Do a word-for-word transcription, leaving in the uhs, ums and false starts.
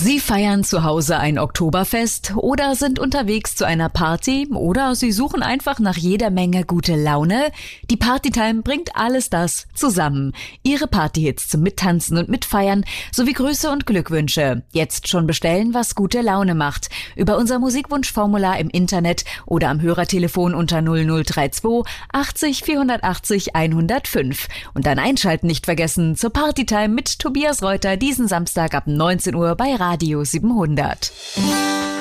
Sie feiern zu Hause ein Oktoberfest oder sind unterwegs zu einer Party oder Sie suchen einfach nach jeder Menge gute Laune? Die Partytime bringt alles das zusammen. Ihre Partyhits zum Mittanzen und Mitfeiern sowie Grüße und Glückwünsche. Jetzt schon bestellen, was gute Laune macht. Über unser Musikwunschformular im Internet oder am Hörertelefon unter null null drei zwei achtzig vierhundertachtzig hundertfünf. Und dann einschalten nicht vergessen zur Partytime mit Tobias Reuter diesen Samstag ab neunzehn Uhr bei Radio siebenhundert.